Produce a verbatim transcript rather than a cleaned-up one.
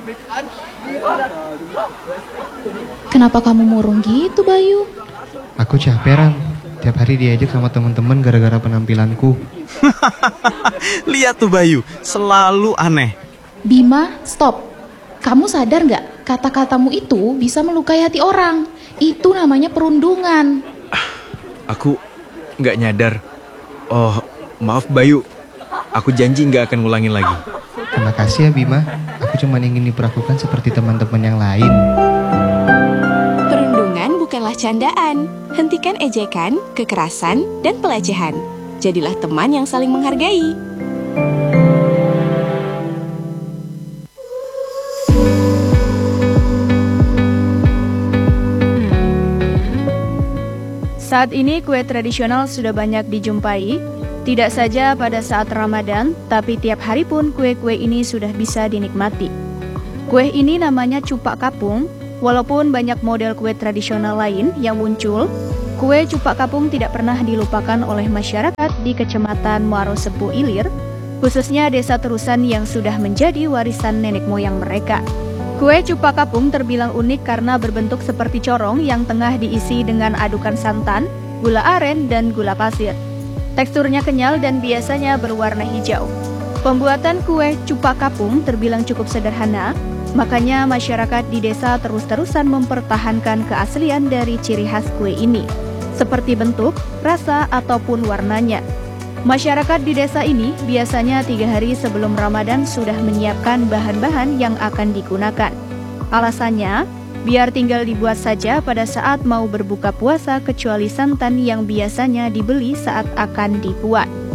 Kenapa kamu murung gitu, Bayu? Aku capek, Ram. Tiap hari diajak sama teman-teman gara-gara penampilanku. Lihat tuh Bayu, selalu aneh. Bima, stop. Kamu sadar nggak? Kata-katamu itu bisa melukai hati orang. Itu namanya perundungan. Aku nggak nyadar. Oh, maaf Bayu. Aku janji nggak akan ngulangin lagi. Terima kasih ya Bima. Aku cuma ingin diperlakukan seperti teman-teman yang lain. Perundungan bukanlah candaan. Hentikan ejekan, kekerasan, dan pelecehan. Jadilah teman yang saling menghargai. Saat ini kue tradisional sudah banyak dijumpai, tidak saja pada saat Ramadan, tapi tiap hari pun kue-kue ini sudah bisa dinikmati. Kue ini namanya cupak kapung, walaupun banyak model kue tradisional lain yang muncul, kue cupak kapung tidak pernah dilupakan oleh masyarakat di Kecamatan Muaro Sepu Ilir, khususnya desa Terusan yang sudah menjadi warisan nenek moyang mereka. Kue cupak kapung terbilang unik karena berbentuk seperti corong yang tengah diisi dengan adukan santan, gula aren, dan gula pasir. Teksturnya kenyal dan biasanya berwarna hijau. Pembuatan kue cupak kapung terbilang cukup sederhana, makanya masyarakat di desa terus-terusan mempertahankan keaslian dari ciri khas kue ini, seperti bentuk, rasa, ataupun warnanya. Masyarakat di desa ini biasanya tiga hari sebelum Ramadan sudah menyiapkan bahan-bahan yang akan digunakan. Alasannya, biar tinggal dibuat saja pada saat mau berbuka puasa kecuali santan yang biasanya dibeli saat akan dibuat.